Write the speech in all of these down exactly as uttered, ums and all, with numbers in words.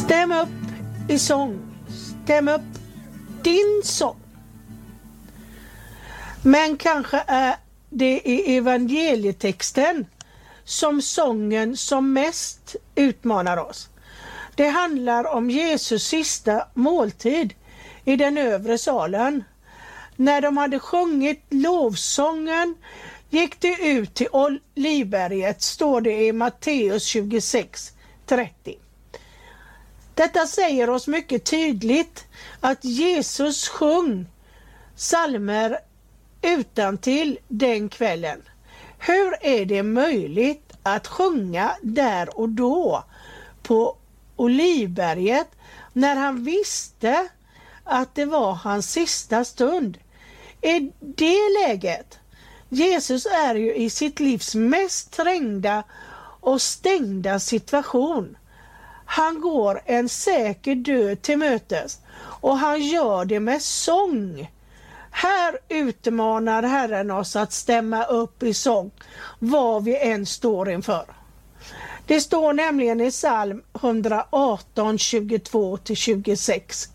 Stäm upp i sång. Stäm upp din sång. Men kanske är det i evangelietexten som sången som mest utmanar oss. Det handlar om Jesus sista måltid i den övre salen. När de hade sjungit lovsången gick det ut till Olivberget, står det i Matteus tjugosex trettio. Detta säger oss mycket tydligt att Jesus sjöng psalmer utantill den kvällen. Hur är det möjligt att sjunga där och då på Olivberget när han visste att det var hans sista stund? I det läget, Jesus är ju i sitt livs mest trängda och stängda situation. Han går en säker död till mötes och han gör det med sång. Här utmanar Herren oss att stämma upp i sång vad vi än står inför. Det står nämligen i psalm hundraarton tjugotvå till tjugosex.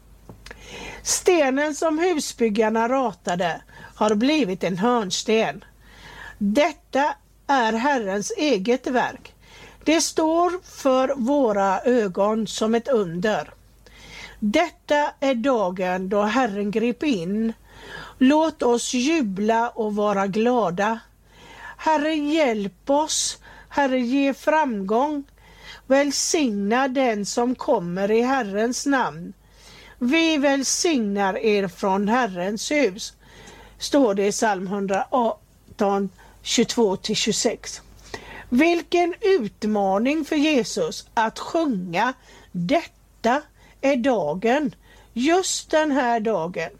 Stenen som husbyggarna ratade har blivit en hörnsten. Detta är Herrens eget verk. Det står för våra ögon som ett under. Detta är dagen då Herren grep in. Låt oss jubla och vara glada. Herre, hjälp oss. Herre, ge framgång. Välsigna den som kommer i Herrens namn. Vi välsignar er från Herrens hus. Står det i psalm hundraarton tjugotvå till tjugosex. Vilken utmaning för Jesus att sjunga detta är dagen, just den här dagen.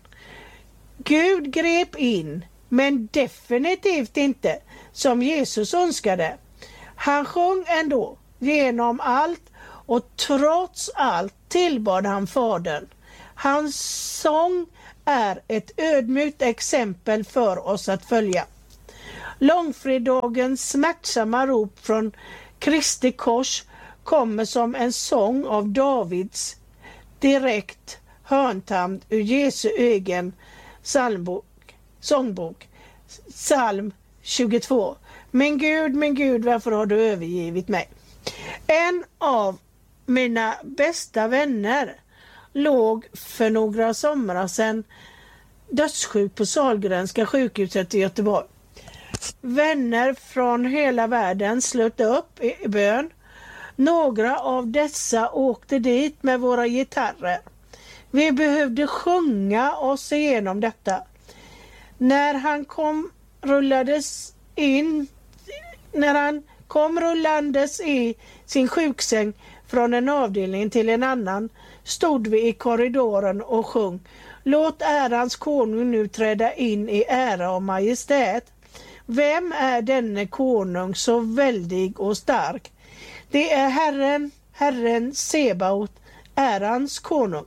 Gud grep in, men definitivt inte som Jesus önskade. Han sjöng ändå genom allt och trots allt tillbad han Fadern. Hans sång är ett ödmjukt exempel för oss att följa. Långfredagens smärtsamma rop från Kristi kors kommer som en sång av Davids direkt hörntamd ur Jesu egen psalmbok, sångbok, psalm tjugotvå. Men Gud, men Gud, varför har du övergivit mig? En av mina bästa vänner låg för några somrar sedan dödssjuk på Sahlgrenska sjukhuset i Göteborg. Vänner från hela världen slöt upp i bön. Några av dessa åkte dit med våra gitarrer. Vi behövde sjunga oss igenom detta. När han kom rullades in, när han kom rullandes i sin sjuksäng från en avdelning till en annan, stod vi i korridoren och sjöng: Låt ärans konung nu träda in i ära och majestät. Vem är denne konung så väldig och stark? Det är Herren, Herren Sebaot, ärans konung.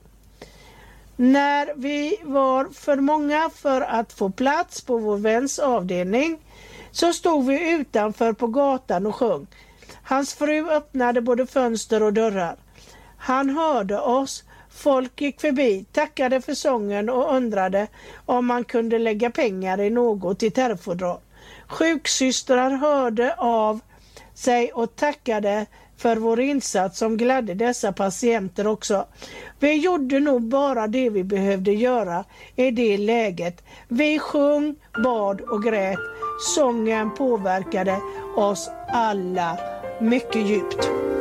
När vi var för många för att få plats på vår väns avdelning så stod vi utanför på gatan och sjöng. Hans fru öppnade både fönster och dörrar. Han hörde oss. Folk gick förbi, tackade för sången och undrade om man kunde lägga pengar i något i terfodral. Sjuksystrar hörde av sig och tackade för vår insats som gladde dessa patienter också. Vi gjorde nog bara det vi behövde göra i det läget. Vi sjöng, bad och grät. Sången påverkade oss alla mycket djupt.